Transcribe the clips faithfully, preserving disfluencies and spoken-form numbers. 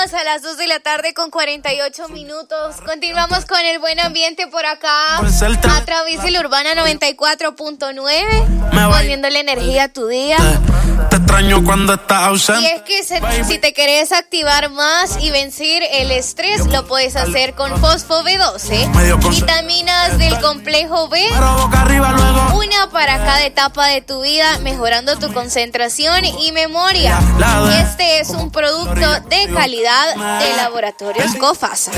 A las dos de la tarde con cuarenta y ocho minutos. Continuamos con el buen ambiente por acá a través de la Urbana noventa y cuatro punto nueve, poniéndole energía a tu día. Te extraño cuando estás ausente. Y es que se, si te querés activar más y vencer el estrés, lo puedes hacer con Fosfo B doce, vitaminas del complejo B, una para cada etapa de tu vida, mejorando tu concentración y memoria. Este es un producto de calidad de Laboratorios Cofasa.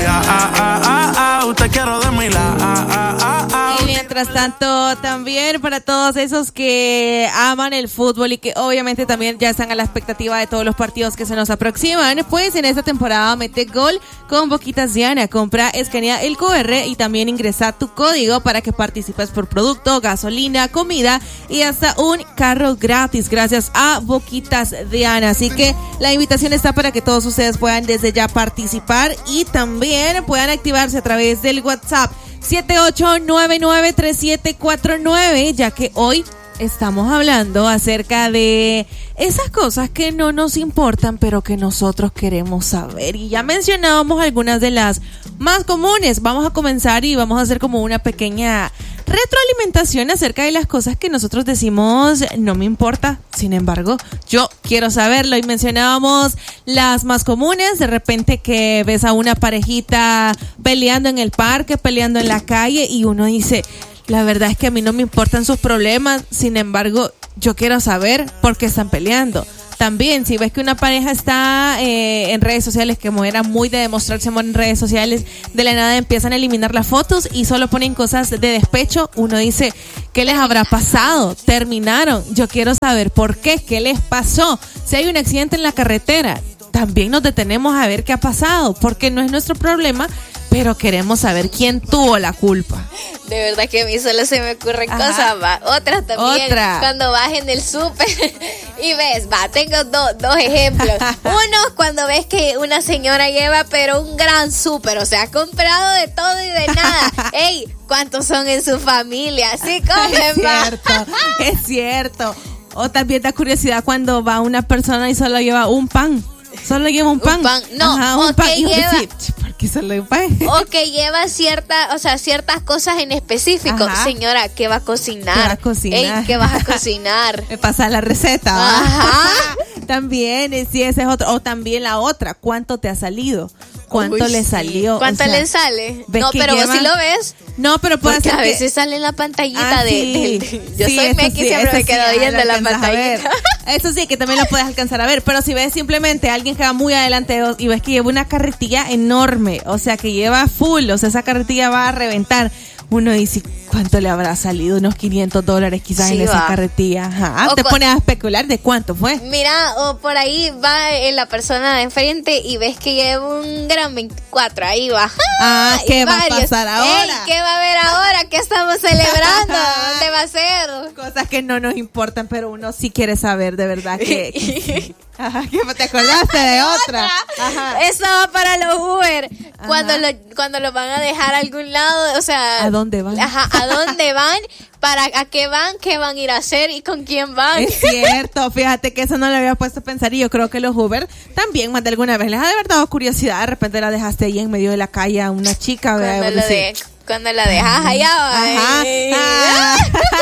Y mientras tanto, también para todos esos que aman el fútbol y que obviamente también ya están a la expectativa de todos los partidos que se nos aproximan, pues en esta temporada mete gol con Boquitas Diana. Compra, escanea el Q R y también ingresa tu código para que participes por producto, gasolina, comida y hasta un carro gratis gracias a Boquitas Diana. Así que la invitación está para que todos ustedes puedan desde ya participar y también puedan activarse a través del WhatsApp siete ocho nueve nueve tres siete cuatro nueve, ya que hoy estamos hablando acerca de esas cosas que no nos importan, pero que nosotros queremos saber. Y ya mencionábamos algunas de las más comunes. Vamos a comenzar y vamos a hacer como una pequeña retroalimentación acerca de las cosas que nosotros decimos no me importa, sin embargo yo quiero saberlo. Y mencionábamos las más comunes, de repente que ves a una parejita peleando en el parque, peleando en la calle y uno dice, la verdad es que a mí no me importan sus problemas, sin embargo yo quiero saber por qué están peleando. También, si ves que una pareja está eh, en redes sociales, que como era muy de demostrarse amor en redes sociales, de la nada empiezan a eliminar las fotos y solo ponen cosas de despecho, uno dice, ¿qué les habrá pasado? Terminaron. Yo quiero saber por qué, qué les pasó. Si hay un accidente en la carretera, también nos detenemos a ver qué ha pasado, porque no es nuestro problema, pero queremos saber quién tuvo la culpa. De verdad que a mí solo se me ocurren Ajá. cosas, va. Otra también, Otra. cuando vas en el súper y ves, va, tengo do, dos ejemplos. Uno, cuando ves que una señora lleva, pero un gran súper, o sea, ha comprado de todo y de nada. Ey, ¿cuántos son en su familia? Sí, comen, es cierto, va. Es cierto. O también da curiosidad cuando va una persona y solo lleva un pan. Solo lleva un pan. Un pan. No, Ajá, un o pan. que lleva... ¿Por qué solo un pan? O que lleva cierta, o sea, ciertas cosas en específico. Ajá. Señora, ¿qué va a cocinar? ¿Qué va a cocinar? Ey, ¿qué vas a cocinar? Me pasa la receta. Ajá. También, sí, ese es otro. O también la otra, ¿cuánto te ha salido? ¿Cuánto Uy, le salió? ¿Cuánto o sea, le sale? No, pero lleva... vos sí lo ves. No, pero puede Porque ser a que... veces sale en la pantallita ah, de, sí. de, de... Yo sí, soy Mequi, sí, siempre me sí, quedo viendo la pantallita. Eso sí, que también lo puedes alcanzar a ver. Pero si ves simplemente a alguien que va muy adelante y ves que lleva una carretilla enorme, o sea, que lleva full, o sea, esa carretilla va a reventar, uno dice, ¿cuánto le habrá salido? Unos quinientos dólares quizás sí, en esa va. carretilla. Ajá. O te con... pones a especular de cuánto fue. Mira, o por ahí va la persona de enfrente y ves que lleva un gran veinticuatro, ahí va. Ah, ¿qué va varios. a pasar ahora? Ey, ¿qué va a haber ahora? ¿Qué estamos celebrando? ¿Dónde va a ser? Cosas que no nos importan, pero uno sí quiere saber de verdad que... Ajá, ¿qué te acordaste de otra? Ajá. Eso va para los Uber. Cuando lo, cuando lo van a dejar a algún lado, o sea... ¿A dónde van? Ajá, ¿a dónde van? ¿Para a qué van? ¿Qué van a ir a hacer? ¿Y con quién van? Es cierto, fíjate que eso no lo había puesto a pensar y yo creo que los Uber también más de alguna vez les ha de haber dado curiosidad. De repente la dejaste ahí en medio de la calle a una chica. Cuando, lo de, cuando la dejas allá. Ajá. Ah.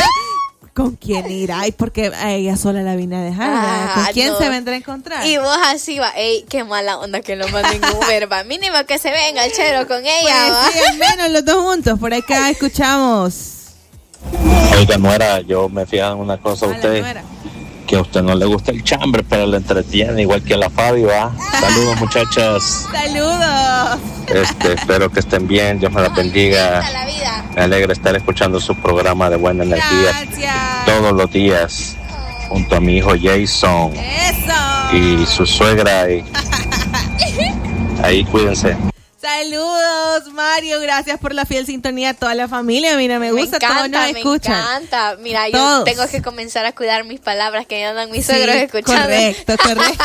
¿Con quién irá? ¿Y por qué a ella sola la vine a dejar? Ah, ¿con quién no. se vendrá a encontrar? Y vos así va, ey, qué mala onda que lo manden Uber, va. Mínimo que se venga el chero con ella, pues va. Sí, al menos los dos juntos. Por acá escuchamos. Oiga, nuera, yo me fijo en una cosa a usted, que a usted no le gusta el chambre, pero le entretiene, igual que a la Fabi, ¿va? Saludos, muchachas. Saludos. Este, espero que estén bien, Dios me las bendiga. Me alegra estar escuchando su programa de buena energía. Gracias. Todos los días, junto a mi hijo Jason. Eso. Y su suegra. Y... ahí, cuídense. Saludos, Mario, gracias por la fiel sintonía a toda la familia. Mira, me gusta, me encanta, todos nos escuchan. Me encanta, mira, todos. Yo tengo que comenzar a cuidar mis palabras que andan mis sí, suegros escuchando. Correcto, correcto.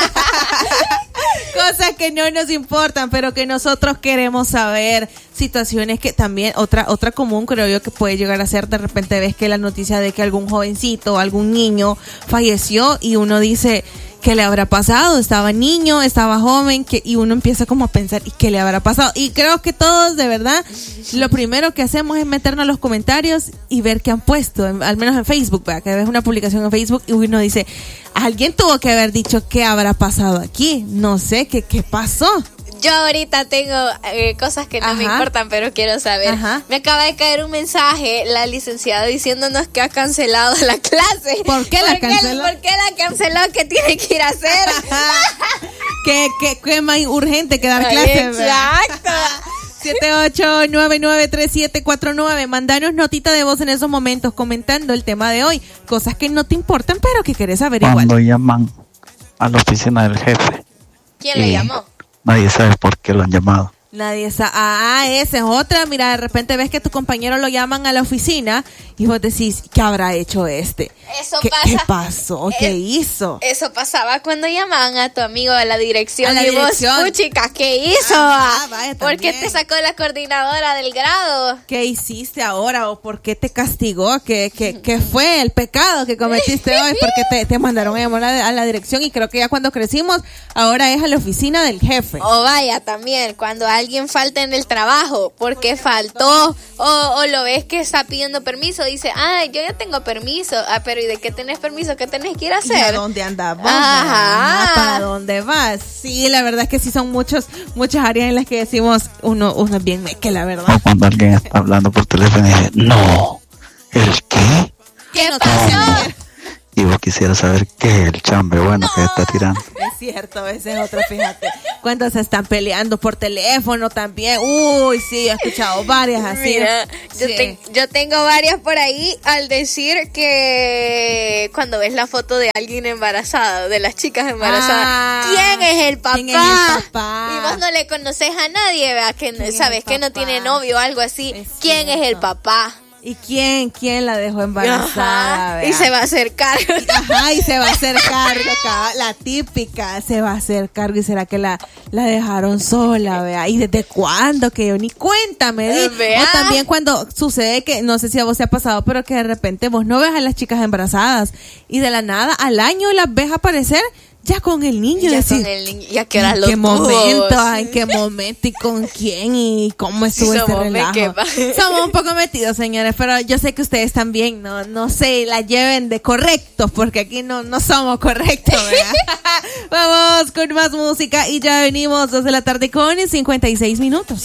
Cosas que no nos importan, pero que nosotros queremos saber. Situaciones que también, otra otra común creo yo que puede llegar a ser, de repente ves que la noticia de que algún jovencito o algún niño falleció y uno dice, ¿qué le habrá pasado? Estaba niño, estaba joven, que, y uno empieza como a pensar, ¿y qué le habrá pasado? Y creo que todos, de verdad, lo primero que hacemos es meternos a los comentarios y ver qué han puesto, en, al menos en Facebook, ¿verdad? Que ves una publicación en Facebook y uno dice, alguien tuvo que haber dicho qué habrá pasado aquí, no sé, qué, qué pasó. Yo ahorita tengo eh, cosas que no Ajá. me importan, pero quiero saber. Ajá. Me acaba de caer un mensaje, la licenciada diciéndonos que ha cancelado la clase. ¿Por qué la canceló? ¿Por qué la canceló? ¿Qué tiene que ir a hacer? ¿Qué, qué, qué más urgente que dar clases? Exacto. siete ocho nueve nueve tres siete cuatro nueve. Mandanos notita de voz en esos momentos comentando el tema de hoy. Cosas que no te importan, pero que querés saber igual. Cuando llaman a la oficina del jefe. ¿Quién le llamó? Nadie sabe por qué lo han llamado. Nadie sabe. Ah, esa es otra. Mira, de repente ves que tu compañero lo llaman a la oficina y vos decís, ¿qué habrá hecho este? Eso ¿Qué, pasa. ¿Qué pasó? ¿Qué es, hizo? Eso pasaba cuando llamaban a tu amigo a la dirección. A la y dirección. vos, chica, ¿qué hizo? Ah, vaya, ¿Por qué te sacó la coordinadora del grado? ¿Qué hiciste ahora? ¿O por qué te castigó? ¿Qué, qué, qué fue el pecado que cometiste hoy? Porque te, te mandaron a llamar a la, a la dirección y creo que ya cuando crecimos, ahora es a la oficina del jefe. O vaya, también, cuando alguien falta en el trabajo, porque faltó, o, o lo ves que está pidiendo permiso, dice, ah, yo ya tengo permiso, ah, pero ¿y de qué tenés permiso? ¿Qué tenés que ir a hacer? ¿Y a dónde andas vos? Ajá. ¿Para dónde vas? Sí, la verdad es que sí son muchos, muchas áreas en las que decimos, uno, uno es bien meque, la verdad. O cuando alguien está hablando por teléfono y dice, no, ¿el qué? ¿Qué pasó? Y vos quisieras saber qué es el chambre bueno no. que está tirando. Es cierto, ese es otro, fíjate. Cuando se están peleando por teléfono también. Uy, sí, he escuchado varias así. Mira, sí. yo, te, yo tengo varias por ahí al decir que cuando ves la foto de alguien embarazada, de las chicas embarazadas, ah, ¿quién es el papá? ¿Quién es el papá? Y vos no le conoces a nadie, ¿verdad? Que sabes que no tiene novio o algo así. Es ¿Quién cierto. es el papá? ¿Y quién, quién la dejó embarazada? Ajá, y se va a hacer cargo. Ajá, y se va a hacer cargo, la típica, se va a hacer cargo. ¿Y será que la, la dejaron sola, vea? ¿Y desde cuándo? Que yo ni cuenta me di. Vea. O también cuando sucede que, no sé si a vos te ha pasado, pero que de repente vos no ves a las chicas embarazadas y de la nada al año las ves aparecer ya con el niño. Ya decir, con el niño. ¿Y a qué hora ¿en lo qué tuvo? momento? ¿En qué momento? ¿Y con quién? ¿Y cómo estuvo sí, este relajo? Somos un poco metidos, señores, pero yo sé que ustedes también, no, no sé, la lleven de correctos, porque aquí no, no somos correctos, ¿verdad? Vamos con más música y ya venimos, dos de la tarde con cincuenta y seis minutos.